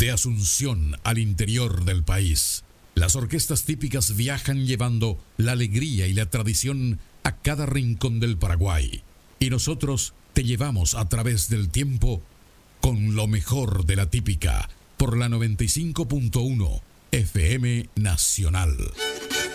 De Asunción al interior del país, las orquestas típicas viajan llevando la alegría y la tradición a cada rincón del Paraguay. Y nosotros te llevamos a través del tiempo con lo mejor de la típica por la 95.1 FM Nacional.